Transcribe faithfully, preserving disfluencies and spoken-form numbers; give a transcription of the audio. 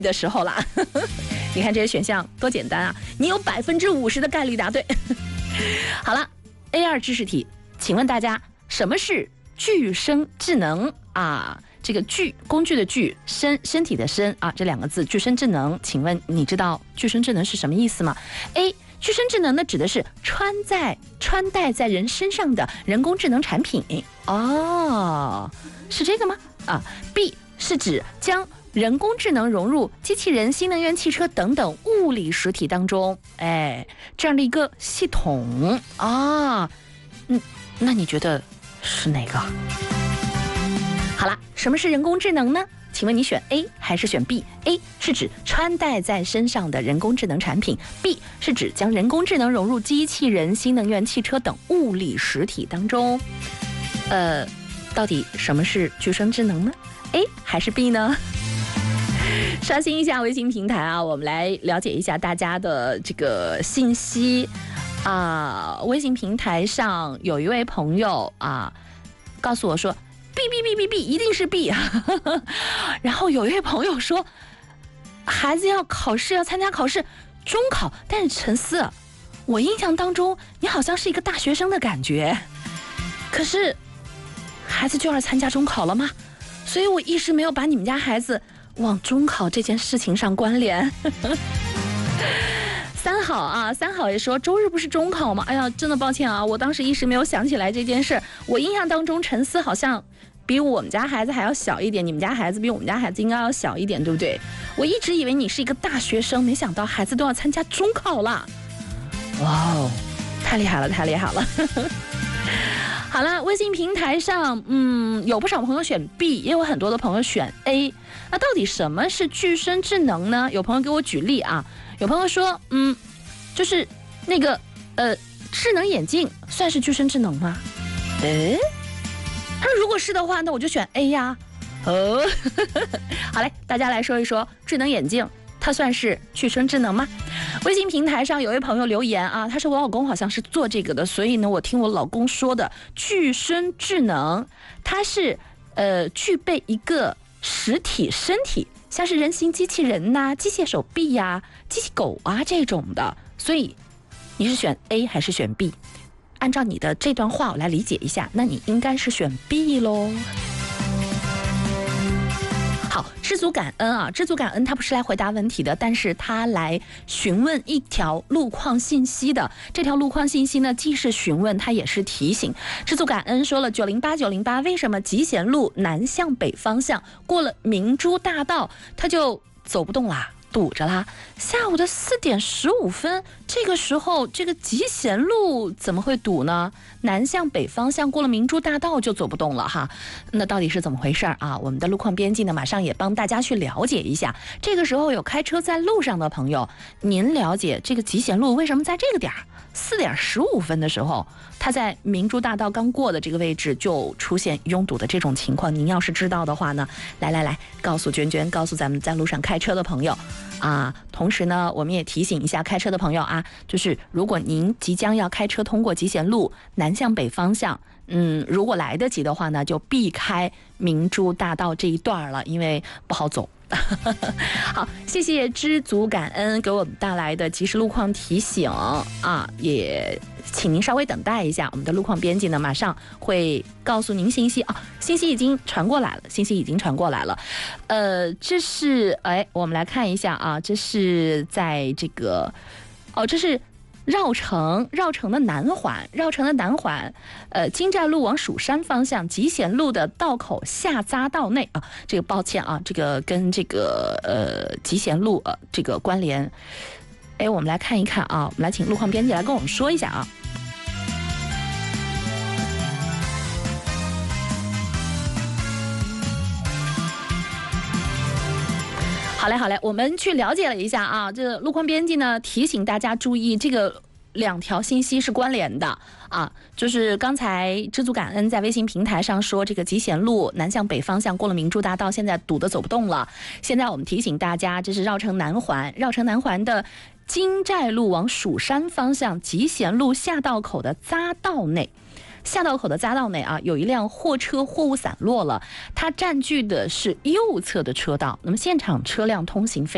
的时候啦。你看这些选项多简单啊！你有百分之五十的概率答对。好了 ，A 二知识题，请问大家什么是具身智能啊？这个具工具的具，身身体的身啊，这两个字具身智能，请问你知道具身智能是什么意思吗 ？A 具身智能呢，指的是穿在穿戴在人身上的人工智能产品哦，是这个吗？啊 ，B 是指将人工智能融入机器人、新能源汽车等等物理实体当中，哎，这样的一个系统啊，嗯，那你觉得是哪个？好了，什么是人工智能呢？请问你选 A 还是选 B？A 是指穿戴在身上的人工智能产品 ，B 是指将人工智能融入机器人、新能源汽车等物理实体当中。呃，到底什么是具身智能呢 ？A 还是 B 呢？刷新一下微信平台啊，我们来了解一下大家的这个信息啊。微信平台上有一位朋友啊，告诉我说。B B B B B 一定是 B， 然后有一位朋友说，孩子要考试要参加考试，中考，但是陈思，我印象当中你好像是一个大学生的感觉，可是孩子就要参加中考了吗？所以我一时没有把你们家孩子往中考这件事情上关联。三好啊，三好也说周日不是中考吗？哎呀，真的抱歉啊，我当时一时没有想起来这件事。我印象当中陈思好像比我们家孩子还要小一点，你们家孩子比我们家孩子应该要小一点，对不对？我一直以为你是一个大学生，没想到孩子都要参加中考了。哇哦，太厉害了，太厉害了。好了，微信平台上，嗯，有不少朋友选 B， 也有很多的朋友选 A。那到底什么是具身智能呢？有朋友给我举例啊，有朋友说，嗯，就是那个呃，智能眼镜算是具身智能吗？诶，他说如果是的话，那我就选 A 呀。哦，好嘞，大家来说一说智能眼镜。它算是具身智能吗？微信平台上有一位朋友留言啊，他说我老公好像是做这个的，所以呢，我听我老公说的具身智能，它是呃具备一个实体身体，像是人形机器人呐、啊、机械手臂呀、啊、机器狗啊这种的。所以你是选 A 还是选 B？ 按照你的这段话我来理解一下，那你应该是选 B 咯。好，知足感恩啊，知足感恩他不是来回答问题的，但是他来询问一条路况信息的。这条路况信息呢，既是询问，他也是提醒。知足感恩说了九零八九零八，为什么集贤路南向北方向过了明珠大道，他就走不动啦？堵着啦！下午的四点十五分，这个时候这个集贤路怎么会堵呢？南向北方向过了明珠大道就走不动了哈。那到底是怎么回事啊？我们的路况编辑呢，马上也帮大家去了解一下。这个时候有开车在路上的朋友，您了解这个集贤路为什么在这个点儿四点十五分的时候，它在明珠大道刚过的这个位置就出现拥堵的这种情况？您要是知道的话呢，来来来，告诉娟娟，告诉咱们在路上开车的朋友。啊，同时呢，我们也提醒一下开车的朋友啊，就是如果您即将要开车通过集贤路南向北方向，嗯，如果来得及的话呢，就避开明珠大道这一段了，因为不好走。好，谢谢知足感恩给我们带来的即时路况提醒啊，也请您稍微等待一下，我们的路况编辑呢马上会告诉您信息啊，信息已经传过来了，信息已经传过来了。呃，这是哎，我们来看一下啊，这是在这个哦，这是。绕城，绕城的南环，绕城的南环，呃，金寨路往蜀山方向，集贤路的道口下匝道内啊，这个抱歉啊，这个跟这个呃集贤路呃这个关联，哎，我们来看一看啊，我们来请路况编辑来跟我们说一下啊。好嘞，好嘞，我们去了解了一下啊，这路况编辑呢提醒大家注意，这个两条信息是关联的啊，就是刚才知足感恩在微信平台上说，这个集贤路南向北方向过了明珠大道，现在堵得走不动了。现在我们提醒大家，这是绕城南环，绕城南环的金寨路往蜀山方向，集贤路下道口的匝道内。下道口的匝道内啊，有一辆货车货物散落了，它占据的是右侧的车道，那么现场车辆通行非